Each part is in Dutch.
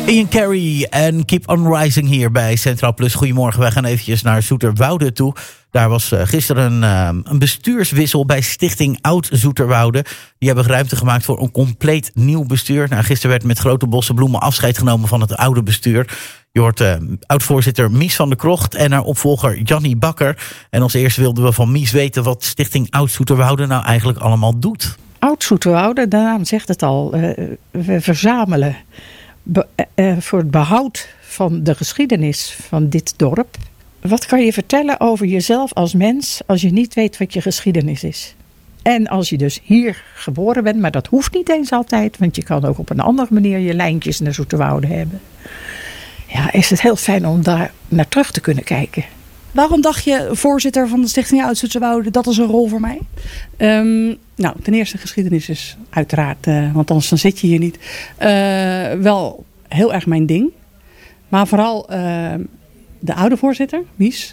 Ian Carey en Keep on Rising hier bij Centraal Plus. Goedemorgen, wij gaan eventjes naar Zoeterwoude toe. Daar was gisteren een bestuurswissel bij Stichting Oud Zoeterwoude. Die hebben ruimte gemaakt voor een compleet nieuw bestuur. Nou, gisteren werd met grote bossen bloemen afscheid genomen van het oude bestuur. Je hoort oud-voorzitter Mies van der Krocht en haar opvolger Jannie Bakker. En als eerste wilden we van Mies weten wat Stichting Oud Zoeterwoude nou eigenlijk allemaal doet. Oud Zoeterwoude, de naam zegt het al. We verzamelen voor het behoud van de geschiedenis van dit dorp. Wat kan je vertellen over jezelf als mens als je niet weet wat je geschiedenis is? En als je dus hier geboren bent, maar dat hoeft niet eens altijd, want je kan ook op een andere manier je lijntjes naar Zoeterwoude hebben. Ja, is het heel fijn om daar naar terug te kunnen kijken. Waarom dacht je, voorzitter van de Stichting Oud Zoeterwoude, dat is een rol voor mij? Nou, ten eerste geschiedenis is uiteraard, want anders dan zit je hier niet, wel heel erg mijn ding. Maar vooral de oude voorzitter, Mies,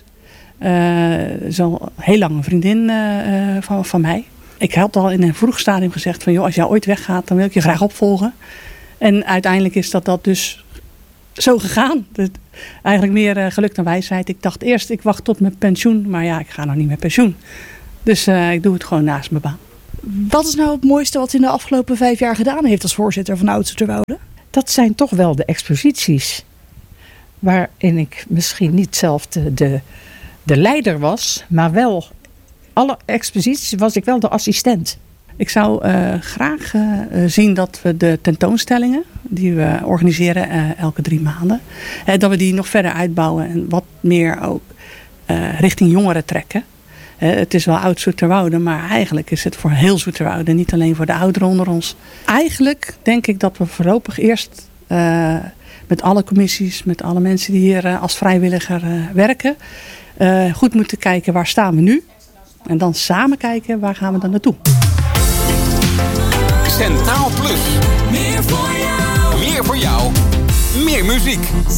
is al heel lang een vriendin van mij. Ik had al in een vroeg stadium gezegd van, joh, als jij ooit weggaat, dan wil ik je graag opvolgen. En uiteindelijk is dat dus zo gegaan. Eigenlijk meer geluk dan wijsheid. Ik dacht eerst, ik wacht tot mijn pensioen. Maar ja, ik ga nog niet met pensioen. Dus ik doe het gewoon naast mijn baan. Wat is nou het mooiste wat u in de afgelopen 5 jaar gedaan heeft als voorzitter van Oud Zoeterwoude? Dat zijn toch wel de exposities. Waarin ik misschien niet zelf de leider was. Maar wel, alle exposities was ik wel de assistent. Ik zou graag zien dat we de tentoonstellingen die we organiseren elke 3 maanden. Dat we die nog verder uitbouwen en wat meer ook richting jongeren trekken. Het is wel Oud Zoeterwoude, maar eigenlijk is het voor heel Zoeterwoude. Niet alleen voor de ouderen onder ons. Eigenlijk denk ik dat we voorlopig eerst met alle commissies, met alle mensen die hier als vrijwilliger werken. Goed moeten kijken waar staan we nu. En dan samen kijken waar gaan we dan naartoe. Centraal Plus. Meer voor jou. Meer voor jou. Meer muziek.